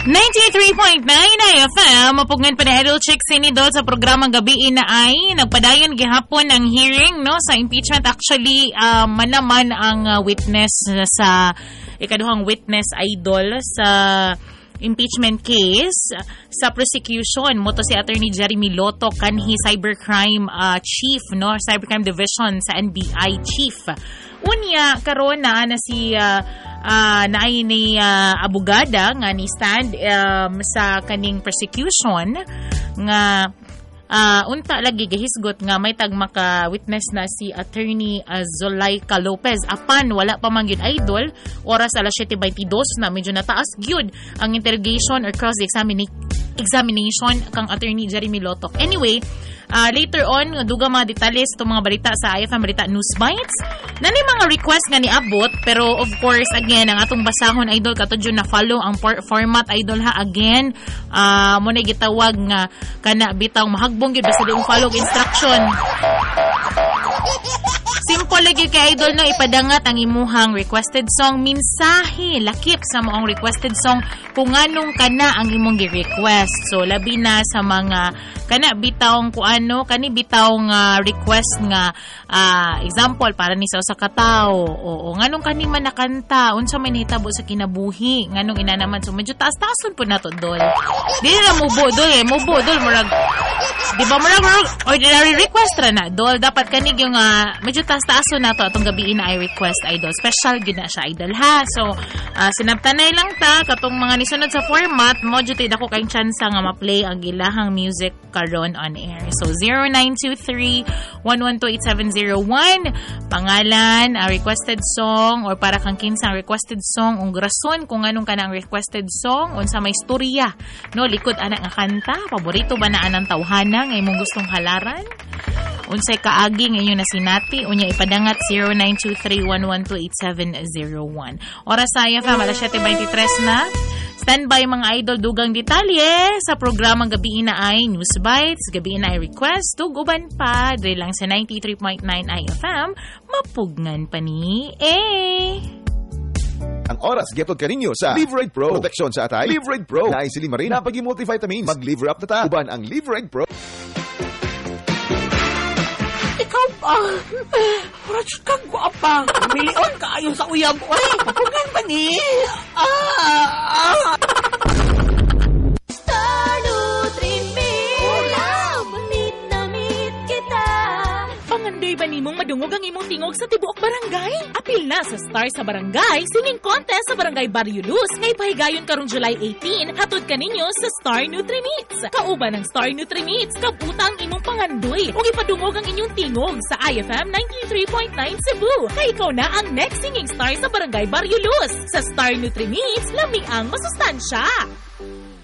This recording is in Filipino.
93.9 FM, mapugngan pa na Idol Chick Sinidol sa programang Gabi na ay nagpadayon gihapon ang hearing no sa impeachment. Actually, manaman ang witness sa ikaduhang witness Idol sa impeachment case sa prosecution mo to si Attorney Jeremy Lotto kanhi cybercrime chief no, cybercrime division sa NBI chief. Unya karon na si naay ni abogada nga ni stand sa kaning prosecution nga unta lagi gihisgot nga may tag maka-witness na si Attorney Zulaika Lopez apan wala pa man gyud Idol oras alas 7:22 na medyo nataas gyud ang interrogation or cross-examination kang Attorney Jeremy Lotto. Anyway, later on duga mga detalye sa mga balita sa IFM Balita News Bites. Nani mga request nga niabot pero of course again ang atong basahon Idol katudyo na follow ang format Idol ha again mo na gitawag nga kana bitaw mahagbong gyud basta diong follow instruction. Simple lagi kay Idol no ipadangat ang imuhang requested song mensahe lakip sa moong requested song kung anong kana ang imong gi-request. So labi na sa mga kana bitawng kuano kani bitawng request nga example para ni sa usa ka tawo o nganong kani man nakanta unsa may nahitabo sa kinabuhi nganong ina naman so medyo taas-taason po nato dol. Dili na mubo dol murag di ba murag ordinary request ra na dol dapat kani yung medyo taas-taason nato atong gabi na ay request Idol special gyud na siya Idol ha. So sinabtanay lang ta katong mga nisunod sa format mo jud ako kay chance nga ma-play ang ilahang music karon on air. So 0923-112-8701 pangalan, requested song or para kang kinsang requested song ung rason kung anong kanang requested song unsa may istorya no likod ana nga kanta paborito ba na anang tawhana nga imong gustong halaran unsay kaagi nga inyo nasinati unya ipadangat 0923-112-8701. Oras sa IFM alas 7:23 na. Standby mga Idol dugang detalye sa programang Gabi na ay News Bites, Gabi na ay Request, tuguban pa, dre lang sa 93.9 IFM, mapugnan pa ni Ang oras getod kaninyo sa Liveride Pro. Proteksyon sa atay. Liveride Pro. Naay silimarin. Napagi multivitamins. Mag-liver up na ta. Uban ang Liveride Pro. Ikaw pa. Rach kang guwapa. Milion ka ayon sa uyab. Ay, papugan pa ni. Star Nutrimit. Wow! Meet na meet kita. Pangandoy ba nimong madungog ang imong tingog sa tibuok barangay? Apil na sa Star sa Barangay Singing Contest sa Barangay Barrio Luz ngay pahigayon karong July 18 hatod kaninyo sa Star Nutrimits. Kauban ng Star Nutrimits, kaputa ang imong pangandoy ug ipadungog ang inyong tingog sa IFM 93.9 Cebu. Kay ikaw na ang next singing star sa Barangay Barrio Luz. Sa Star Nutrimits, lamig ang masustansya.